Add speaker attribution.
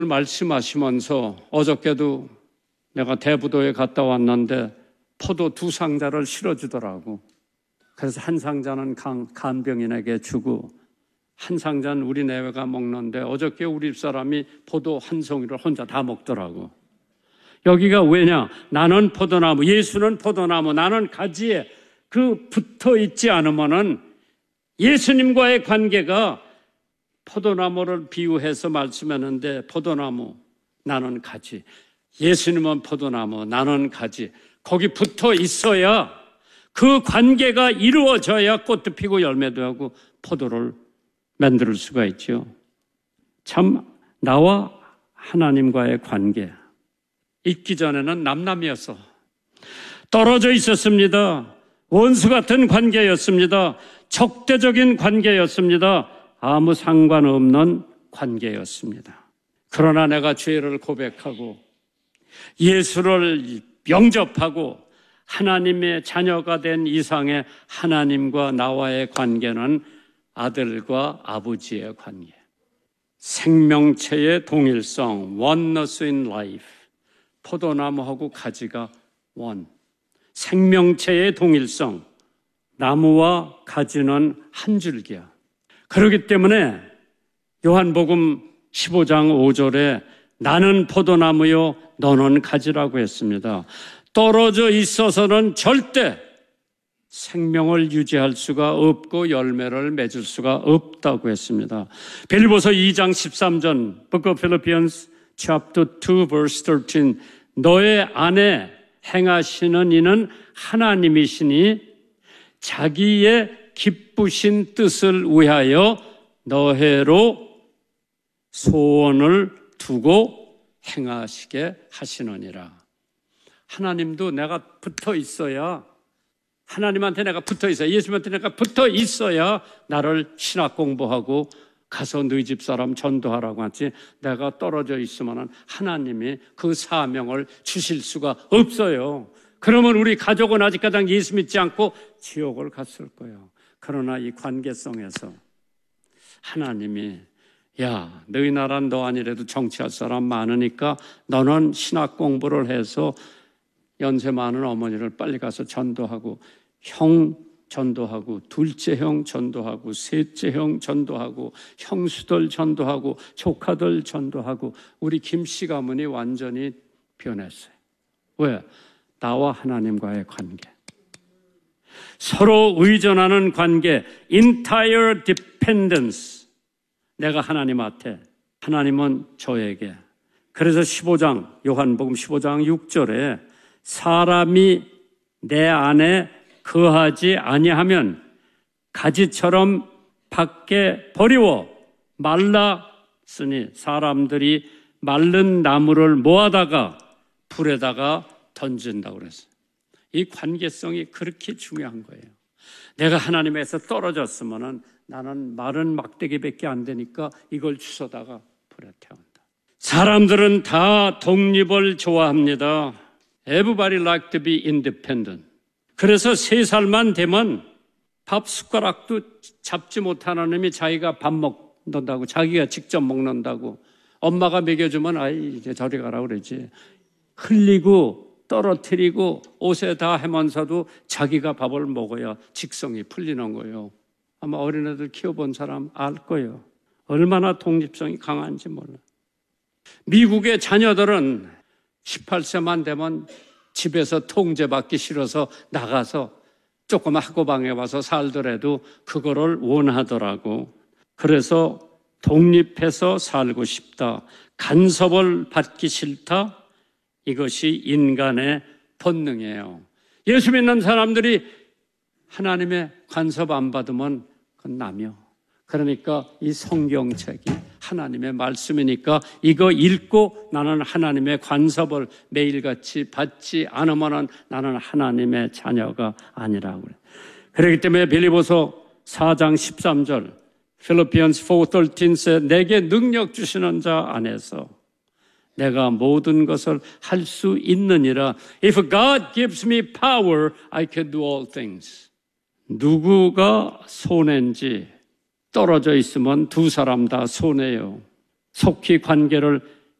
Speaker 1: 말씀하시면서 어저께도 내가 대부도에 갔다 왔는데 포도 2상자를 실어주더라고. 그래서 한 상자는 간병인에게 주고 한 상자는 우리 내외가 먹는데 어저께 우리 집사람이 포도 한 송이를 혼자 다 먹더라고. 여기가 왜냐? 나는 포도나무, 예수는 포도나무, 나는 가지에 그 붙어 있지 않으면은 예수님과의 관계가 포도나무를 비유해서 말씀했는데 포도나무, 나는 가지. 예수님은 포도나무, 나는 가지. 거기 붙어 있어야 그 관계가 이루어져야 꽃도 피고 열매도 하고 포도를 만들 수가 있죠. 참 나와 하나님과의 관계. 있기 전에는 남남이었어. 떨어져 있었습니다. 원수 같은 관계였습니다. 적대적인 관계였습니다. 아무 상관없는 관계였습니다. 그러나 내가 죄를 고백하고 예수를 영접하고 하나님의 자녀가 된 이상의 하나님과 나와의 관계는 아들과 아버지의 관계. 생명체의 동일성, oneness in life. 포도나무하고 가지가 원. 생명체의 동일성. 나무와 가지는 한 줄기야. 그렇기 때문에 요한복음 15장 5절에 나는 포도나무요 너는 가지라고 했습니다. 떨어져 있어서는 절대 생명을 유지할 수가 없고 열매를 맺을 수가 없다고 했습니다. 빌립보서 2장 13절 Book of Philippians chapter 2 verse 13 너의 안에 행하시는 이는 하나님이시니 자기의 기쁘신 뜻을 위하여 너희로 소원을 두고 행하시게 하시느니라. 하나님도 내가 붙어 있어야, 하나님한테 내가 붙어 있어야, 예수님한테 내가 붙어 있어야 나를 신학 공부하고 가서 너희 집 사람 전도하라고 하지, 내가 떨어져 있으면 하나님이 그 사명을 주실 수가 없어요. 그러면 우리 가족은 아직까지 예수 믿지 않고 지옥을 갔을 거예요. 그러나 이 관계성에서 하나님이 야, 너희 나라는 너 아니래도 정치할 사람 많으니까 너는 신학 공부를 해서 연세 많은 어머니를 빨리 가서 전도하고 형 전도하고 둘째 형 전도하고 셋째 형 전도하고 형수들 전도하고 조카들 전도하고 우리 김씨 가문이 완전히 변했어요. 왜? 나와 하나님과의 관계. 서로 의존하는 관계, entire dependence. 내가 하나님한테, 하나님은 저에게. 그래서 15장, 요한복음 15장 6절에 사람이 내 안에 거하지 아니하면 가지처럼 밖에 버리워 말랐으니 사람들이 마른 나무를 모아다가 불에다가 던진다고 그랬어요. 이 관계성이 그렇게 중요한 거예요. 내가 하나님에서 떨어졌으면 나는 마른 막대기밖에 안 되니까 이걸 주워다가 불에 태운다. 사람들은 다 독립을 좋아합니다. Everybody like to be independent. 그래서 3살만 되면 밥 숟가락도 잡지 못하는 놈이 자기가 밥 먹는다고, 자기가 직접 먹는다고, 엄마가 먹여주면 아이 이제 저리 가라 그러지. 흘리고 떨어뜨리고 옷에 다 하면서도 자기가 밥을 먹어야 직성이 풀리는 거예요. 아마 어린애들 키워본 사람 알 거예요. 얼마나 독립성이 강한지 몰라. 미국의 자녀들은 18세만 되면 집에서 통제받기 싫어서 나가서 조금 학고방에 와서 살더라도 그거를 원하더라고. 그래서 독립해서 살고 싶다. 간섭을 받기 싫다. 이것이 인간의 본능이에요. 예수 믿는 사람들이 하나님의 간섭 안 받으면 그건 남이요. 그러니까 이 성경책이 하나님의 말씀이니까 이거 읽고 나는 하나님의 간섭을 매일같이 받지 않으면 나는 하나님의 자녀가 아니라고 그래요. 그렇기 때문에 빌립보서 4장 13절 Philippians 4:13 says 내게 능력 주시는 자 안에서 내가 모든 것을 할 수 있느니라. If God gives me power, I can do all things. 누구가 손해인지 떨어져 있으면 두 사람 다 손해요. 속히 관계를